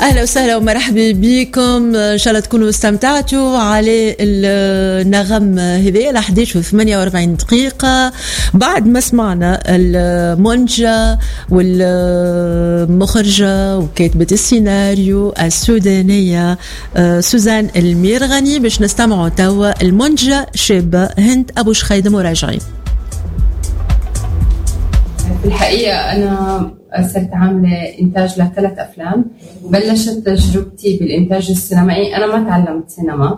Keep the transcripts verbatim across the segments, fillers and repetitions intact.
أهلا وسهلا ومرحبا بكم. إن شاء الله تكونوا استمتعتوا على النغم هذه على أحد عشر وثمانية وأربعين دقيقة بعد ما سمعنا المنجة والمخرجة وكاتبة السيناريو السودانية سوزان الميرغني. باش نستمعوا توا المنجة شابة هند أبو شخيدة مراجعين. في الحقيقة أنا صرت عاملة إنتاج لثلاث أفلام. بلشت تجربتي بالإنتاج السينمائي، أنا ما تعلمت سينما.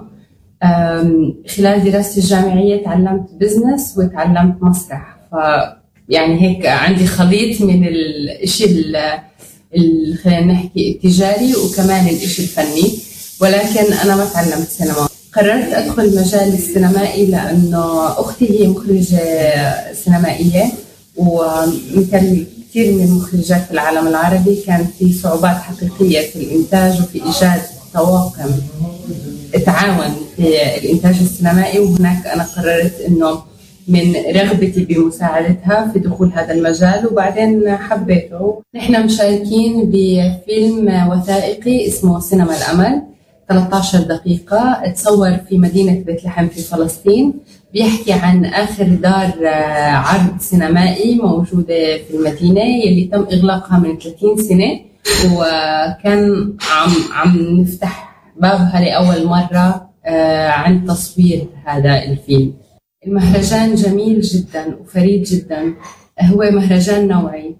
خلال دراستي الجامعية تعلمت بزنس وتعلمت مسرح، ف يعني هيك عندي خليط من الإشي اللي خلينا نحكي التجاري وكمان الإشي الفني، ولكن أنا ما تعلمت سينما. قررت أدخل المجال السينمائي لأنه أختي هي مخرجة سينمائية، ومثل كثير من المخرجات في العالم العربي كان في صعوبات حقيقية في الإنتاج وفي إيجاد طواقم تعاون في الإنتاج السينمائي، وهناك أنا قررت إنه من رغبتي بمساعدتها في دخول هذا المجال، وبعدين حبيته. نحن مشاركين بفيلم وثائقي اسمه سينما الأمل، ثلاثة عشر دقيقة، تصور في مدينة بيت لحم في فلسطين. بيحكي عن آخر دار عرض سينمائي موجودة في المدينة يلي تم إغلاقها من ثلاثين سنة، وكان عم عم نفتح بابها لأول مرة عن تصوير هذا الفيلم. المهرجان جميل جدا وفريد جدا، هو مهرجان نوعي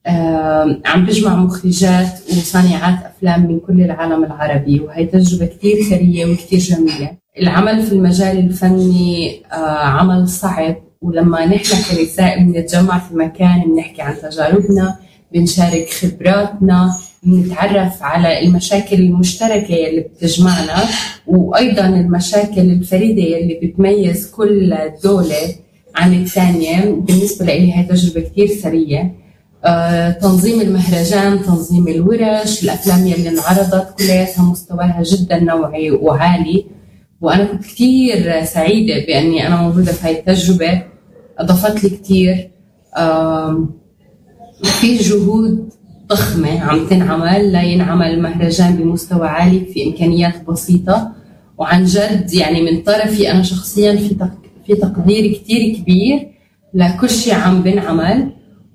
عم بيجمع مخرجات وصانعات أفلام من كل العالم العربي، وهي تجربة كتير ثرية وكتير جميلة. العمل في المجال الفني عمل صعب، ولما نحن كنساء بنتجمع في مكان بنحكي عن تجاربنا، بنشارك خبراتنا، بنتعرف على المشاكل المشتركة اللي بتجمعنا، وأيضا المشاكل الفريدة اللي بتميز كل دولة عن الثانية. بالنسبة لي هي تجربة كتير ثرية. آه، تنظيم المهرجان، تنظيم الورش، الأفلام يلي انعرضت كلها مستواها جدا نوعي وعالي، وأنا كنت كتير سعيدة بأني أنا موجودة في هاي التجربة. أضافت لي كتير. آه، في جهود ضخمة عم تنعمل لا ينعمل مهرجان بمستوى عالي في إمكانيات بسيطة، وعن جد يعني من طرفي أنا شخصيا في في تقدير كتير كبير لكل شيء عم بنعمل.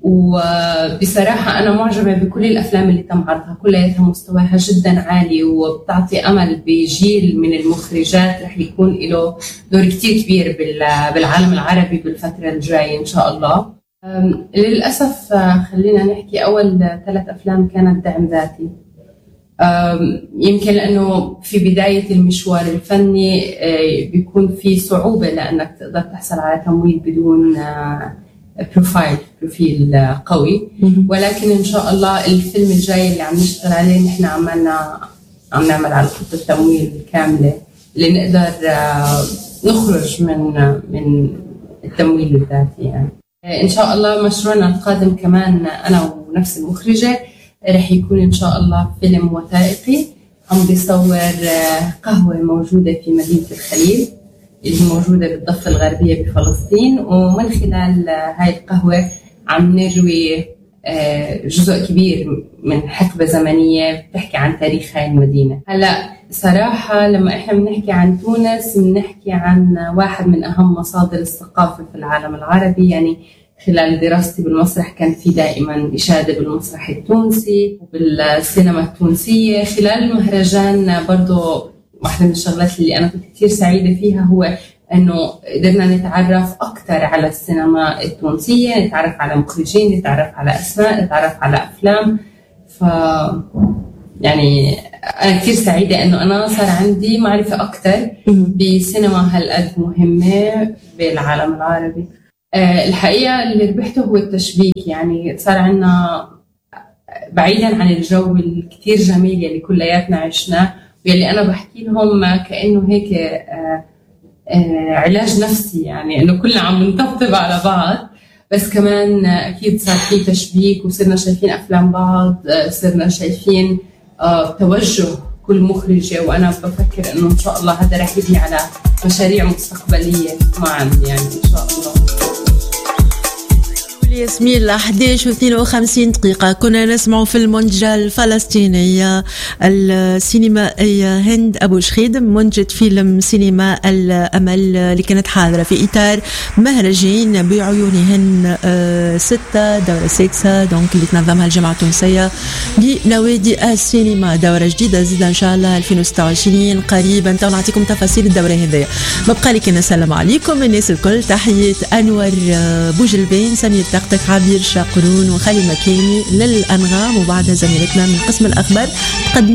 وبصراحة أنا معجبة بكل الأفلام اللي تم عرضها، كلها مستواها جدا عالي، وبتعطي أمل بجيل من المخرجات رح يكون له دور كتير كبير بالعالم العربي بالفترة الجاية إن شاء الله. للأسف خلينا نحكي أول ثلاث أفلام كانت دعم ذاتي، يمكن لأنه في بداية المشوار الفني بيكون في صعوبة لأنك تقدر تحصل على تمويل بدون بروفايل بروفيل قوي، ولكن إن شاء الله الفيلم الجاي اللي عم نشتغل عليه نحن عملنا عم نعمل على خطة تمويل كاملة اللي نقدر نخرج من من التمويل الذاتي. يعني إن شاء الله مشروعنا القادم كمان أنا ونفس المخرجة رح يكون إن شاء الله فيلم وثائقي عم بيصور قهوة موجودة في مدينة الخليل اللي موجودة بالضفة الغربية بفلسطين، ومن خلال هاي القهوة عم نروي جزء كبير من حقبة زمنية بتحكي عن تاريخ هاي المدينة. هلأ صراحة لما إحنا بنحكي عن تونس بنحكي عن واحد من أهم مصادر الثقافة في العالم العربي. يعني خلال دراستي بالمسرح كان في دائما إشادة بالمسرح التونسي وبالسينما التونسية. خلال المهرجان برضو واحدة من الشغلات اللي أنا كنت كتير سعيدة فيها هو أنه قدرنا نتعرف أكتر على السينما التونسية، نتعرف على مخرجين، نتعرف على أسماء، نتعرف على أفلام. ف يعني أنا كتير سعيدة أنه أنا صار عندي معرفة أكتر بسينما هالقد مهمة بالعالم العربي. أه الحقيقة اللي ربحته هو التشبيك. يعني صار عنا بعيدا عن الجو الكتير جميل اللي كلياتنا عشناه واللي أنا بحكي لهم كأنه هيك آه آه علاج نفسي، يعني إنه كلنا عم نطبطب على بعض، بس كمان أكيد صار في تشبيك وصرنا شايفين أفلام بعض، صرنا شايفين آه توجه كل مخرجة، وأنا بفكر إنه إن شاء الله هذا رح يبني على مشاريع مستقبلية معا يعني إن شاء الله. ياسمين أحد عشر واثنين وخمسين دقيقة كنا نسمع في المنجة الفلسطينية السينمائية هند أبو شخيد منجد فيلم سينما الأمل اللي كانت حاضرة في إطار مهرجان بعيونهن ستة دورة سادسة دونك اللي تنظمها الجامعة التونسية لنوادي السينما دورة جديدة زيدا إن شاء الله ألفين وستة وعشرين قريبا. تو نعطيكم تفاصيل الدورة هذيا. ببقى لي كنا نسلم عليكم الناس الكل. تحية أنور بوجلبين سمير تختك عبير شاقرون وخلي مكاني للأنغام وبعدها زميلتنا من قسم الأخبار تقدم